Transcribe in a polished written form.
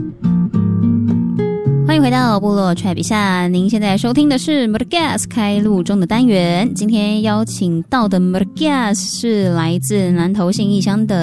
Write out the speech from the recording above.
欢迎回到部落 Trap 一下，您现在收听的是 Murgas 开录中的单元。今天邀请到的 Murgas 是来自南投信义乡的